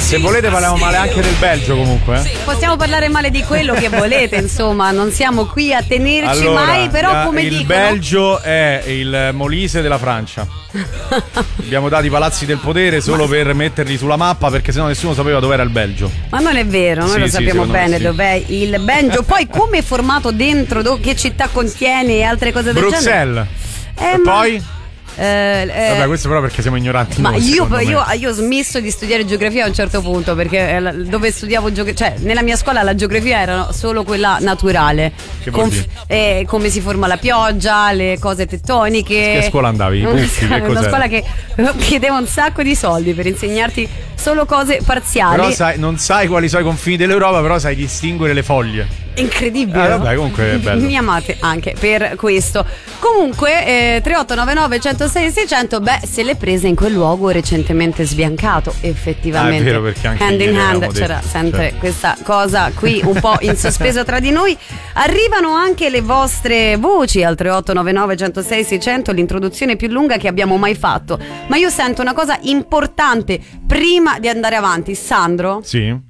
Se volete parliamo male anche del Belgio comunque. Possiamo parlare male di quello che volete, insomma, non siamo qui a tenerci mai, però come il dicono... Belgio è il Molise della Francia. Abbiamo dato i palazzi del potere solo per metterli sulla mappa, perché sennò nessuno sapeva dove era il Belgio. Ma non è vero, noi lo sappiamo bene dov'è il Belgio. Poi come è formato dentro, che città contiene e altre cose del genere. Bruxelles. E poi? Vabbè, questo però perché siamo ignoranti. Ma io ho smesso di studiare geografia a un certo punto, perché dove studiavo cioè nella mia scuola la geografia era solo quella naturale. Come si forma la pioggia, le cose tettoniche. Che scuola andavi? Una scuola che chiedeva un sacco di soldi per insegnarti solo cose parziali. Però non sai quali sono i confini dell'Europa, però sai distinguere le foglie. Incredibile. Vabbè, comunque è bello. Mi amate anche per questo. Comunque 3899 106 600. Se l'è presa in quel luogo recentemente sbiancato, effettivamente. È vero, perché anche hand in hand c'era detto, sempre questa cosa qui un po' in sospeso tra di noi. Arrivano anche le vostre voci al 3899 106 600, l'introduzione più lunga che abbiamo mai fatto. Ma io sento una cosa importante prima di andare avanti. Sandro? Sì.